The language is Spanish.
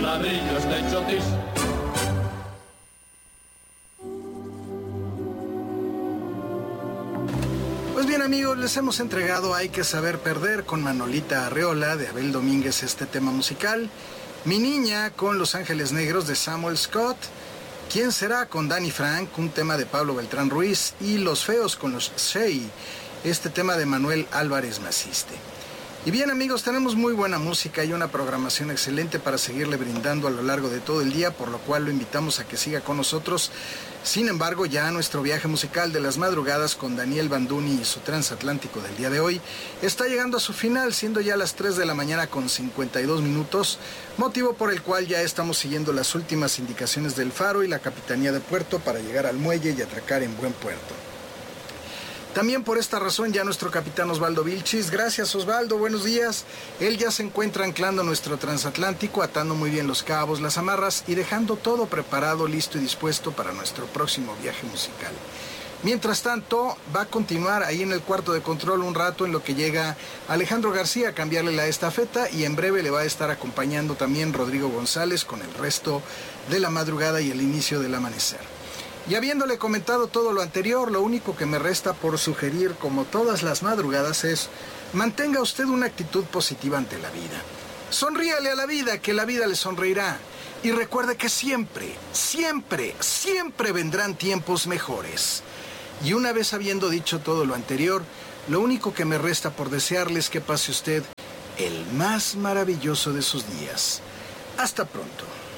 ladrillos de chotis. Pues bien, amigos, les hemos entregado Hay que saber perder con Manolita Arreola de Abel Domínguez, este tema musical. Mi niña con Los Ángeles Negros de Samuel Scott. ¿Quién será? Con Danny Frank, un tema de Pablo Beltrán Ruiz. Y Los Feos con los Shea, este tema de Manuel Álvarez Maciste. Y bien, amigos, tenemos muy buena música y una programación excelente para seguirle brindando a lo largo de todo el día, por lo cual lo invitamos a que siga con nosotros. Sin embargo, ya nuestro viaje musical de las madrugadas con Daniel Banduni y su transatlántico del día de hoy está llegando a su final, siendo ya las 3 de la mañana con 52 minutos, motivo por el cual ya estamos siguiendo las últimas indicaciones del Faro y la Capitanía de Puerto para llegar al muelle y atracar en buen puerto. También por esta razón ya nuestro capitán Osvaldo Vilchis, gracias Osvaldo, buenos días. Él ya se encuentra anclando nuestro transatlántico, atando muy bien los cabos, las amarras y dejando todo preparado, listo y dispuesto para nuestro próximo viaje musical. Mientras tanto, va a continuar ahí en el cuarto de control un rato en lo que llega Alejandro García a cambiarle la estafeta y en breve le va a estar acompañando también Rodrigo González con el resto de la madrugada y el inicio del amanecer. Y habiéndole comentado todo lo anterior, lo único que me resta por sugerir, como todas las madrugadas, es mantenga usted una actitud positiva ante la vida. Sonríale a la vida, que la vida le sonreirá. Y recuerde que siempre, siempre, siempre vendrán tiempos mejores. Y una vez habiendo dicho todo lo anterior, lo único que me resta por desearle es que pase usted el más maravilloso de sus días. Hasta pronto.